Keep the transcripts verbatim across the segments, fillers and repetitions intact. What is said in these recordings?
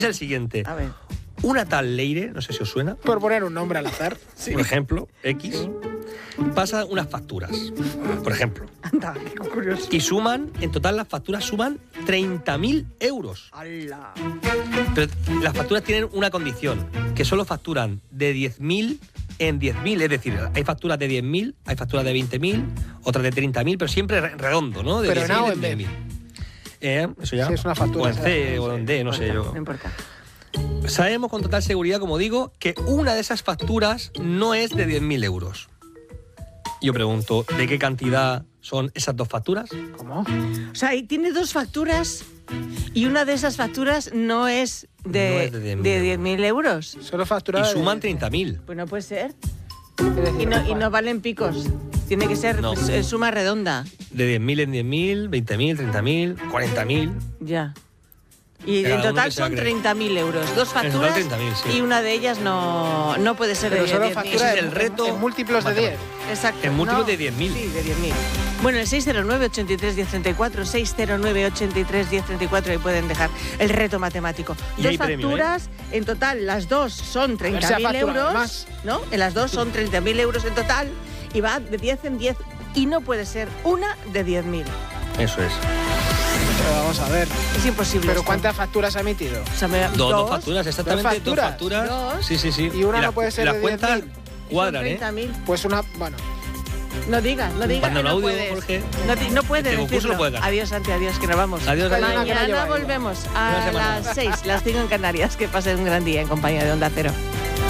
es el siguiente. A ver. Una tal Leire, no sé si os suena. Por poner un nombre al azar. Sí. Por ejemplo, X, sí. Pasa unas facturas, por ejemplo. Anda, qué curioso. Y suman, en total las facturas suman treinta mil euros. ¡Hala! Pero las facturas tienen una condición, que solo facturan de diez mil en diez mil, es decir, hay facturas de diez mil, hay facturas de veinte mil, otras de treinta mil, pero siempre redondo, ¿no? De pero en A o en B. Eh, eso ya. Sí, es una factura. O en C o en D, no, no sé yo. No importa. Sabemos con total seguridad, como digo, que una de esas facturas no es de diez mil euros. Yo pregunto, ¿de qué cantidad son esas dos facturas? ¿Cómo? O sea, y tiene dos facturas y una de esas facturas no es de, no es de diez mil euros. Solo facturada. Y suman de... treinta mil. Pues no puede ser. Es decir, Y no, y no valen picos. Tiene que ser No. pues, suma redonda. De diez mil en diez mil, veinte mil, treinta mil, cuarenta mil. Ya. Y Cada en uno total que se la son cree. treinta mil euros. Dos En total facturas treinta mil, sí. y una de ellas no, no puede ser Pero de solo diez mil. factura Ese es en, el reto en múltiplos de diez. Exacto. En múltiplos no, de diez mil. Sí, de diez mil. Bueno, el seis cero nueve, ochenta y tres, diez treinta y cuatro, seis cero nueve, ochenta y tres, diez treinta y cuatro, ahí pueden dejar el reto matemático. Y dos hay premio, facturas, en total, las dos son ver si treinta ha mil facturado euros, más. ¿no? En las dos son treinta mil euros en total y va de diez en diez y no puede ser una de diez mil. Eso es. Pero vamos a ver. Es imposible. ¿Pero esto. cuántas facturas ha emitido? O sea, me- Dos, dos facturas, exactamente. ¿Dos Dos facturas? facturas. Dos. Sí, sí, sí. Y una no las- puede ser las de cuentas diez mil. cuadran, ¿eh? treinta mil. Pues una. Bueno. No digas, no digas Manda que un no audio, puedes. Jorge. No, ti- no puedes Este concurso decirlo. lo puede ganar. Adiós, Santi, adiós, que nos vamos. Adiós, Mañana adiós. que no lleva Mañana ella. volvemos Una a semana. las seis, las cinco en Canarias. Que pasen un gran día en compañía de Onda Cero.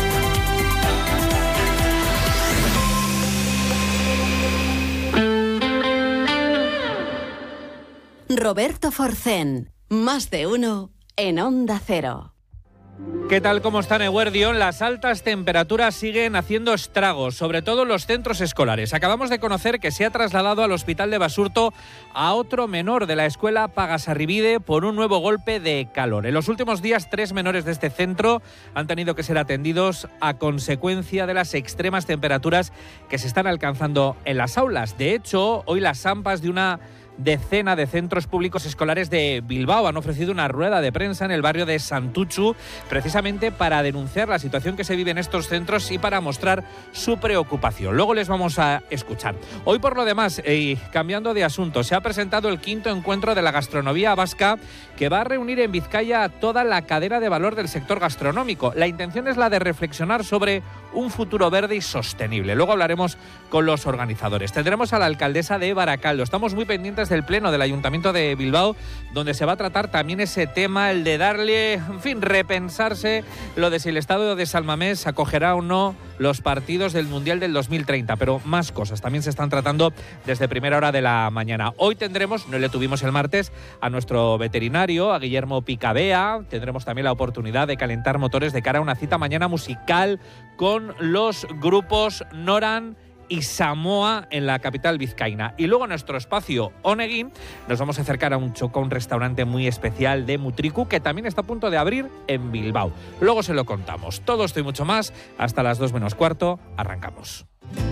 Roberto Forcén, más de uno en Onda Cero. ¿Qué tal? ¿Cómo están, Eguerdión? Las altas temperaturas siguen haciendo estragos, sobre todo en los centros escolares. Acabamos de conocer que se ha trasladado al hospital de Basurto a otro menor de la escuela Pagasarribide por un nuevo golpe de calor. En los últimos días, tres menores de este centro han tenido que ser atendidos a consecuencia de las extremas temperaturas que se están alcanzando en las aulas. De hecho, hoy las AMPAs de una decena de centros públicos escolares de Bilbao han ofrecido una rueda de prensa en el barrio de Santuchu, precisamente para denunciar la situación que se vive en estos centros y para mostrar su preocupación. Luego les vamos a escuchar. Hoy, por lo demás, y cambiando de asunto, se ha presentado el quinto encuentro de la gastronomía vasca, que va a reunir en Vizcaya a toda la cadena de valor del sector gastronómico. La intención es la de reflexionar sobre un futuro verde y sostenible. Luego hablaremos con los organizadores. Tendremos a la alcaldesa de Baracaldo. Estamos muy pendientes del pleno del Ayuntamiento de Bilbao, donde se va a tratar también ese tema, el de darle, en fin, repensarse lo de si el Estado de San Mamés acogerá o no los partidos del Mundial del dos mil treinta, pero más cosas también se están tratando desde primera hora de la mañana. Hoy tendremos, no le tuvimos el martes, a nuestro veterinario, a Guillermo Picabea. Tendremos también la oportunidad de calentar motores de cara a una cita mañana musical con los grupos Noran y Samoa en la capital vizcaína. Y luego en nuestro espacio Onegin nos vamos a acercar a un choco, un restaurante muy especial de Mutriku, que también está a punto de abrir en Bilbao. Luego se lo contamos. Todo esto y mucho más hasta las dos menos cuarto. Arrancamos.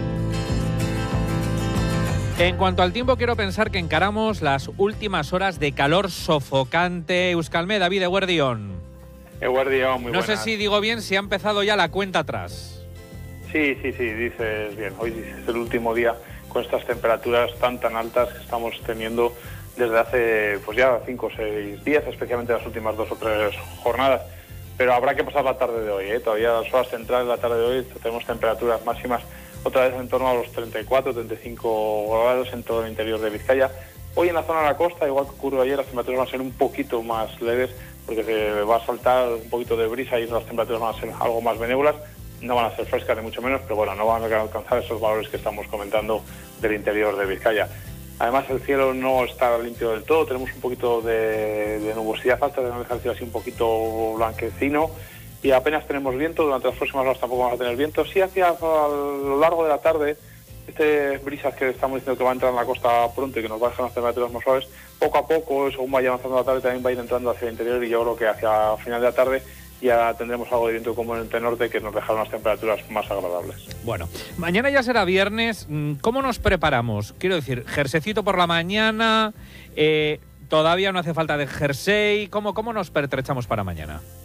En cuanto al tiempo, quiero pensar que encaramos las últimas horas de calor sofocante. Euskalme, David Eguerdión. Eguerdión, muy No buenas. sé si digo bien, si ha empezado ya la cuenta atrás. Sí, sí, sí, dices bien. Hoy es el último día con estas temperaturas tan, tan altas que estamos teniendo desde hace pues ya cinco o seis días, especialmente las últimas dos o tres jornadas. Pero habrá que pasar la tarde de hoy, ¿eh? Todavía a las horas centrales de la tarde de hoy tenemos temperaturas máximas otra vez en torno a los treinta y cuatro, treinta y cinco grados en todo el interior de Vizcaya. Hoy en la zona de la costa, igual que ocurrió ayer, las temperaturas van a ser un poquito más leves porque se va a saltar un poquito de brisa y las temperaturas van a ser algo más benévolas. No van a ser frescas ni mucho menos, pero bueno, no van a alcanzar esos valores que estamos comentando del interior de Vizcaya. Además, el cielo no está limpio del todo, tenemos un poquito de, de nubosidad alta, tenemos el cielo así un poquito blanquecino y apenas tenemos viento. Durante las próximas horas tampoco vamos a tener viento. Sí, hacia a lo largo de la tarde, este brisas que estamos diciendo que va a entrar en la costa pronto y que nos va a dejar las temperaturas más suaves, poco a poco, según vaya avanzando la tarde, también va a ir entrando hacia el interior y yo creo que hacia final de la tarde ya tendremos algo de viento como en el norte que nos dejará unas temperaturas más agradables. Bueno, mañana ya será viernes. ¿Cómo nos preparamos? Quiero decir, jerseycito por la mañana, eh, todavía no hace falta de jersey. ¿Cómo, cómo nos pertrechamos para mañana?